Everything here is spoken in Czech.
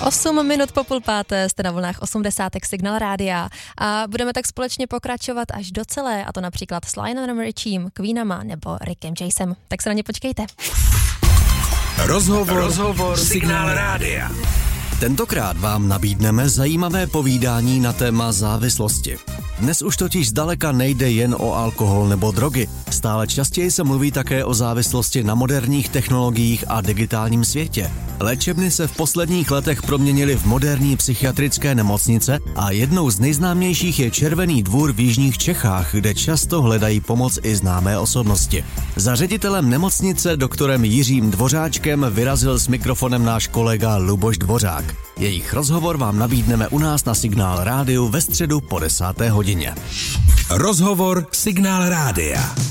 8 minut po 4:30 jste na vlnách 80 Signál Rádia a budeme tak společně pokračovat až do celé, a to například s Lionem Richiem, Queenama nebo Rickem Jasem. Tak se na ně počkejte. Rozhovor Signál Rádia. Tentokrát vám nabídneme zajímavé povídání na téma závislosti. Dnes už totiž zdaleka nejde jen o alkohol nebo drogy. Stále častěji se mluví také o závislosti na moderních technologiích a digitálním světě. Léčebny se v posledních letech proměnily v moderní psychiatrické nemocnice a jednou z nejznámějších je Červený dvůr v jižních Čechách, kde často hledají pomoc i známé osobnosti. Za ředitelem nemocnice doktorem Jiřím Dvořáčkem vyrazil s mikrofonem náš kolega Luboš Dvořák. Jejich rozhovor vám nabídneme u nás na Signál Rádiu ve středu po 10. hodině. Rozhovor Signál Rádia.